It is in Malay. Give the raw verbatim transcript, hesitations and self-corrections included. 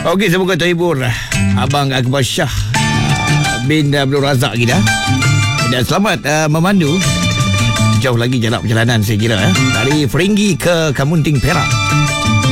Okey, semoga terhibur Abang Akbar Shah uh, bin Abdul Razak kita. Dan selamat uh, memandu. Jauh lagi jarak perjalanan saya kira eh, dari Feringgi ke Kamunting Perak.